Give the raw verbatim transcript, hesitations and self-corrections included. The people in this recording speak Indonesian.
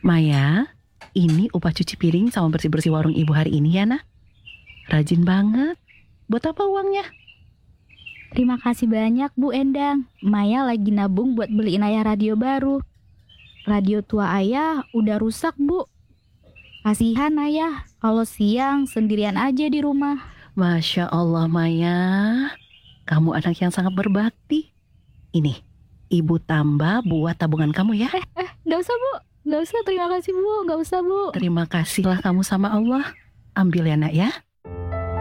Maya, ini upah cuci piring sama bersih-bersih warung ibu hari ini ya, nak. Rajin banget. Buat apa uangnya? Terima kasih banyak Bu Endang. Maya lagi nabung buat beliin ayah radio baru. Radio tua ayah udah rusak Bu. Kasihan ayah kalau siang sendirian aja di rumah. Masya Allah Maya, kamu anak yang sangat berbakti. Ini, ibu tambah buat tabungan kamu ya. Eh, eh, gak usah Bu. Gak usah, terima kasih Bu. Gak usah Bu. Terima kasihlah kamu sama Allah. Ambil ya nak ya.